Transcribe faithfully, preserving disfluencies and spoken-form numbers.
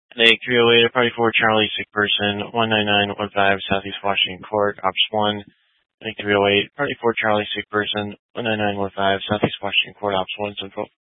Lake three oh eight, party four, Charlie, sick person, one nine nine one five, Southeast Washington Court, Ops one. Lake three oh eight, party four, Charlie, sick person, one nine nine one five, Southeast Washington Court, Ops one, Central.